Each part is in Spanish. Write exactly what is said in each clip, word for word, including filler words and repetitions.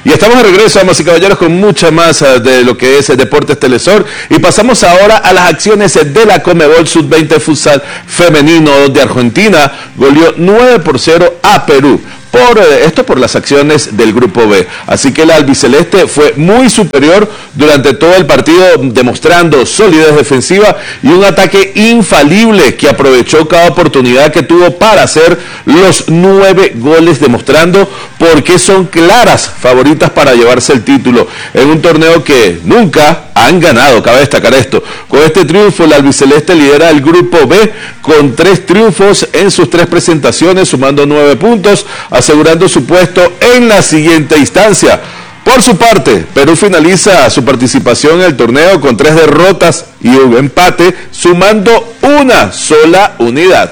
Y estamos de regreso, damas y caballeros, con mucha más de lo que es el Deportes Telesur. Y pasamos ahora a las acciones de la Conmebol sub veinte Futsal Femenino de Argentina. Goleó nueve por cero a Perú. Por esto por las acciones del Grupo B. Así que la albiceleste fue muy superior durante todo el partido, demostrando solidez defensiva y un ataque infalible que aprovechó cada oportunidad que tuvo para hacer los nueve goles, demostrando por qué son claras favoritas para llevarse el título en un torneo que nunca han ganado. Cabe destacar esto: con este triunfo la albiceleste lidera el Grupo B con tres triunfos en sus tres presentaciones, sumando nueve puntos, asegurando su puesto en la siguiente instancia. Por su parte, Perú finaliza su participación en el torneo con tres derrotas y un empate, sumando una sola unidad.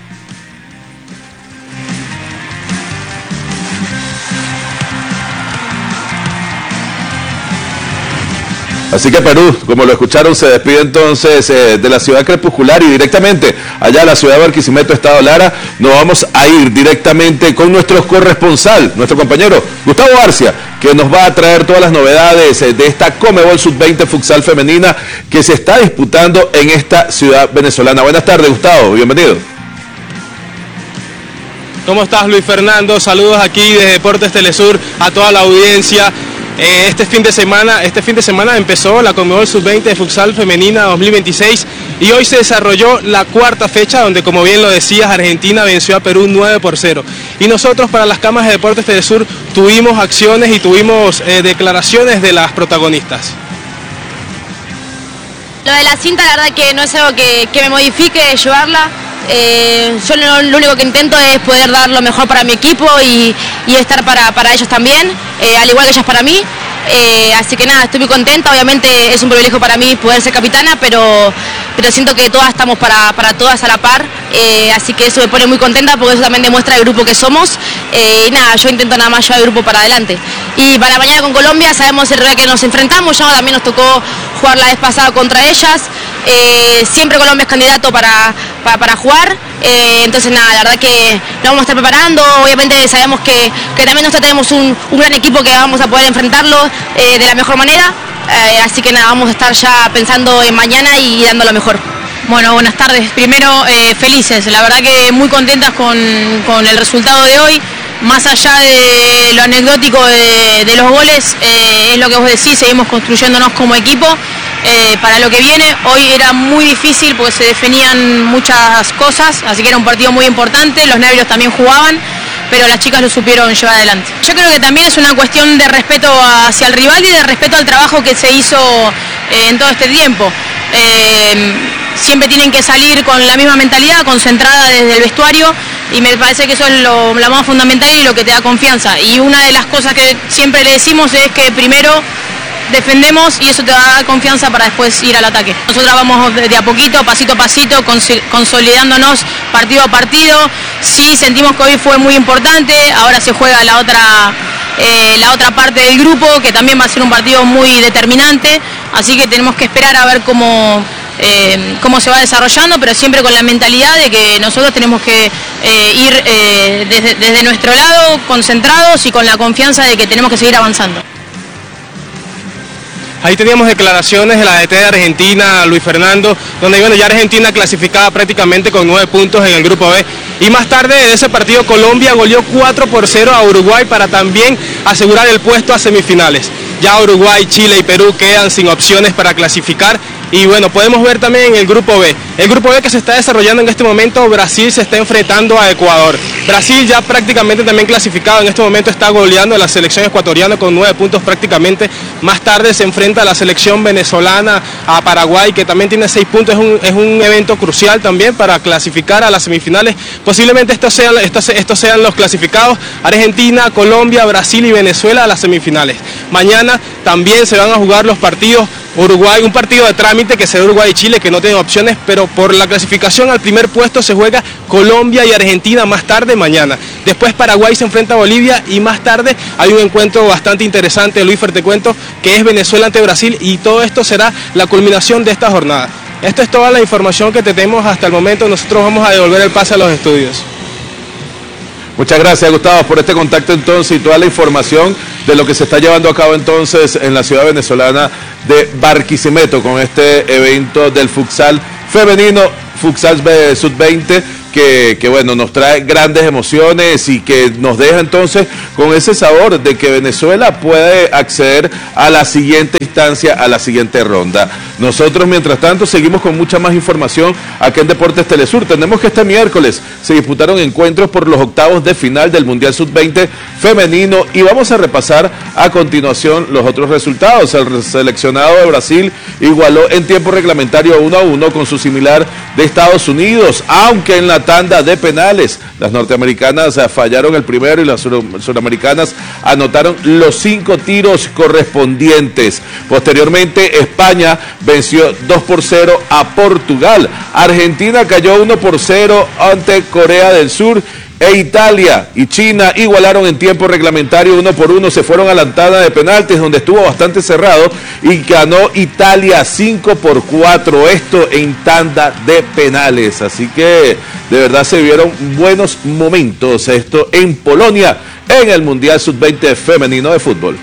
Así que Perú, como lo escucharon, se despide entonces eh, de la ciudad crepuscular y directamente allá a la ciudad de Barquisimeto, Estado Lara. Nos vamos a ir directamente con nuestro corresponsal, nuestro compañero Gustavo Arcia, que nos va a traer todas las novedades eh, de esta Conmebol sub veinte Futsal Femenina que se está disputando en esta ciudad venezolana. Buenas tardes, Gustavo, bienvenido. ¿Cómo estás, Luis Fernando? Saludos aquí de Deportes Telesur a toda la audiencia. Eh, este fin de semana, este fin de semana empezó la Conmebol sub veinte de Futsal Femenina dos mil veintiséis y hoy se desarrolló la cuarta fecha, donde, como bien lo decías, Argentina venció a Perú nueve por cero. Y nosotros, para las cámaras de Deportes Telesur, tuvimos acciones y tuvimos eh, declaraciones de las protagonistas. Lo de la cinta, la verdad que no es algo que, que me modifique de llevarla. Eh, yo lo, lo único que intento es poder dar lo mejor para mi equipo y, y estar para, para ellos también, eh, al igual que ellas para mí. Eh, así que nada, estoy muy contenta. Obviamente es un privilegio para mí poder ser capitana, pero, pero siento que todas estamos para, para todas a la par, eh, así que eso me pone muy contenta porque eso también demuestra el grupo que somos. Eh, y nada, yo intento nada más llevar el grupo para adelante. Y para mañana con Colombia sabemos el rival que nos enfrentamos, ya también nos tocó jugar la vez pasada contra ellas. Eh, siempre Colombia es candidato para, para, para jugar, eh, entonces nada, la verdad que nos vamos a estar preparando. Obviamente sabemos que, que también nosotros tenemos un, un gran equipo que vamos a poder enfrentarlo eh, de la mejor manera, eh, así que nada, vamos a estar ya pensando en mañana y dando lo mejor. Bueno, buenas tardes. Primero, eh, felices, la verdad que muy contentas con, con el resultado de hoy. Más allá de lo anecdótico de, de los goles, eh, es lo que vos decís, seguimos construyéndonos como equipo eh, para lo que viene. Hoy era muy difícil porque se definían muchas cosas, así que era un partido muy importante, los nervios también jugaban, pero las chicas lo supieron llevar adelante. Yo creo que también es una cuestión de respeto hacia el rival y de respeto al trabajo que se hizo eh, en todo este tiempo. Eh, siempre tienen que salir con la misma mentalidad, concentrada desde el vestuario, y me parece que eso es lo, lo más fundamental y lo que te da confianza. Y una de las cosas que siempre le decimos es que primero defendemos y eso te va a dar confianza para después ir al ataque. Nosotros vamos de a poquito, pasito a pasito, consolidándonos partido a partido. Sí, sentimos que hoy fue muy importante, ahora se juega la otra, eh, la otra parte del grupo, que también va a ser un partido muy determinante, así que tenemos que esperar a ver cómo, eh, cómo se va desarrollando, pero siempre con la mentalidad de que nosotros tenemos que eh, ir eh, desde, desde nuestro lado concentrados y con la confianza de que tenemos que seguir avanzando. Ahí teníamos declaraciones de la D T de Argentina, Luis Fernando, donde bueno, ya Argentina clasificada prácticamente con nueve puntos en el Grupo B. Y más tarde de ese partido, Colombia goleó cuatro por cero a Uruguay para también asegurar el puesto a semifinales. Ya Uruguay, Chile y Perú quedan sin opciones para clasificar. Y bueno, podemos ver también en el Grupo B. El Grupo B que se está desarrollando en este momento, Brasil se está enfrentando a Ecuador. Brasil ya prácticamente también clasificado, en este momento está goleando a la selección ecuatoriana con nueve puntos prácticamente. Más tarde se enfrenta a la selección venezolana, a Paraguay, que también tiene seis puntos. Es un, es un evento crucial también para clasificar a las semifinales. Posiblemente estos sean, estos, estos sean los clasificados: Argentina, Colombia, Brasil y Venezuela a las semifinales. Mañana también se van a jugar los partidos. Uruguay, un partido de trámite que será Uruguay y Chile, que no tienen opciones, pero por la clasificación al primer puesto se juega Colombia y Argentina más tarde mañana. Después Paraguay se enfrenta a Bolivia y más tarde hay un encuentro bastante interesante, Luis Fer, te cuento, que es Venezuela ante Brasil, y todo esto será la culminación de esta jornada. Esta es toda la información que tenemos hasta el momento. Nosotros vamos a devolver el pase a los estudios. Muchas gracias, Gustavo, por este contacto entonces y toda la información de lo que se está llevando a cabo entonces en la ciudad venezolana de Barquisimeto con este evento del futsal femenino, futsal sub veinte, que, que bueno, nos trae grandes emociones y que nos deja entonces con ese sabor de que Venezuela puede acceder a la siguiente instancia, a la siguiente ronda. Nosotros, mientras tanto, seguimos con mucha más información aquí en Deportes Telesur. Tenemos que este miércoles se disputaron encuentros por los octavos de final del Mundial sub veinte femenino y vamos a repasar a continuación los otros resultados. El seleccionado de Brasil igualó en tiempo reglamentario uno a uno con su similar de Estados Unidos, aunque en la tanda de penales las norteamericanas fallaron el primero y las sur suramericanas anotaron los cinco tiros correspondientes. Posteriormente, España venció dos por cero a Portugal. Argentina cayó uno por cero ante Corea del Sur. E Italia y China igualaron en tiempo reglamentario uno por uno, se fueron a la tanda de penaltis donde estuvo bastante cerrado y ganó Italia cinco por cuatro, esto en tanda de penales, así que de verdad se vieron buenos momentos esto en Polonia en el Mundial sub veinte femenino de fútbol.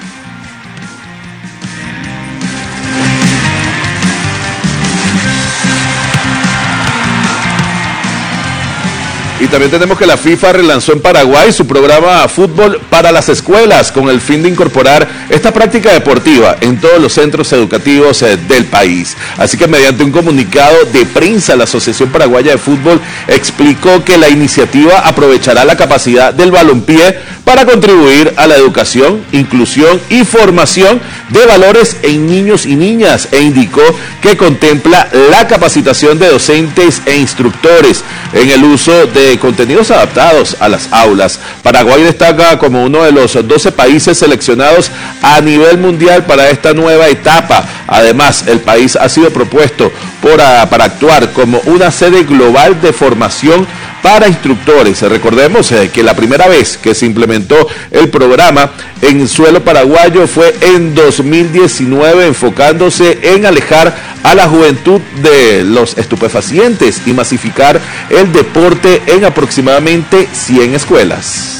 Y también tenemos que la FIFA relanzó en Paraguay su programa Fútbol para las Escuelas con el fin de incorporar esta práctica deportiva en todos los centros educativos eh, del país. Así que mediante un comunicado de prensa, la Asociación Paraguaya de Fútbol explicó que la iniciativa aprovechará la capacidad del balompié para contribuir a la educación, inclusión y formación de valores en niños y niñas e indicó que contempla la capacitación de docentes e instructores en el uso de contenidos adaptados a las aulas. Paraguay destaca como uno de los doce países seleccionados a nivel mundial para esta nueva etapa. Además, el país ha sido propuesto por, a, para actuar como una sede global de formación para instructores. Recordemos eh, que la primera vez que se implementó el programa en suelo paraguayo fue en dos mil diecinueve, enfocándose en alejar a la juventud de los estupefacientes y masificar el deporte en aproximadamente cien escuelas.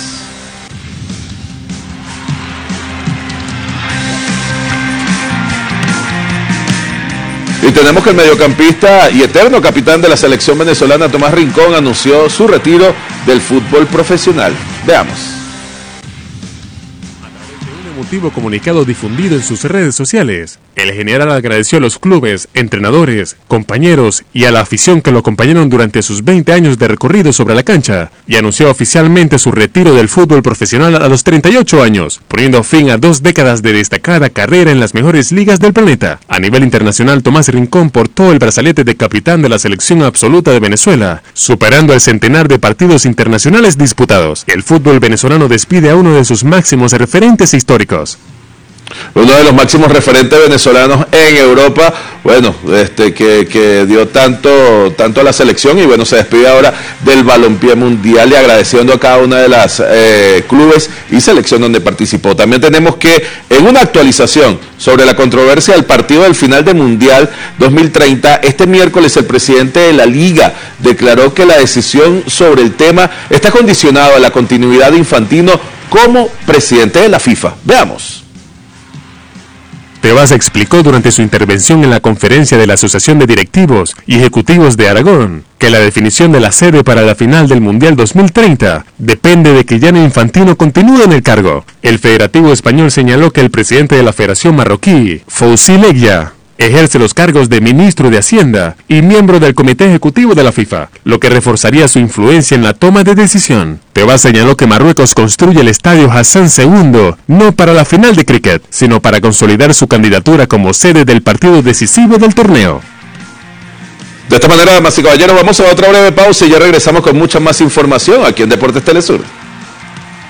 Y tenemos que el mediocampista y eterno capitán de la selección venezolana, Tomás Rincón, anunció su retiro del fútbol profesional. Veamos. Emotivo comunicado difundido en sus redes sociales, el general agradeció a los clubes, entrenadores, compañeros y a la afición que lo acompañaron durante sus veinte años de recorrido sobre la cancha y anunció oficialmente su retiro del fútbol profesional a los treinta y ocho años, poniendo fin a dos décadas de destacada carrera en las mejores ligas del planeta. A nivel internacional, Tomás Rincón portó el brazalete de capitán de la selección absoluta de Venezuela, superando el centenar de partidos internacionales disputados. El fútbol venezolano despide a uno de sus máximos referentes históricos. Uno de los máximos referentes venezolanos en Europa, bueno, este que, que dio tanto, tanto a la selección y bueno, se despide ahora del balompié mundial y agradeciendo a cada una de las eh, clubes y selección donde participó. También tenemos que en una actualización sobre la controversia del partido del final del Mundial dos mil treinta, este miércoles el presidente de la Liga declaró que la decisión sobre el tema está condicionada a la continuidad de Infantino como presidente de la FIFA. Veamos. Tebas explicó durante su intervención en la conferencia de la Asociación de Directivos y Ejecutivos de Aragón que la definición de la sede para la final del Mundial dos mil treinta depende de que Gianni Infantino continúe en el cargo. El federativo español señaló que el presidente de la Federación Marroquí, Fouzi Legya, ejerce los cargos de ministro de Hacienda y miembro del Comité Ejecutivo de la FIFA, lo que reforzaría su influencia en la toma de decisión. Tebas señaló que Marruecos construye el estadio Hassan segundo, no para la final de cricket, sino para consolidar su candidatura como sede del partido decisivo del torneo. De esta manera, damas y caballeros, vamos a otra breve pausa y ya regresamos con mucha más información aquí en Deportes Telesur.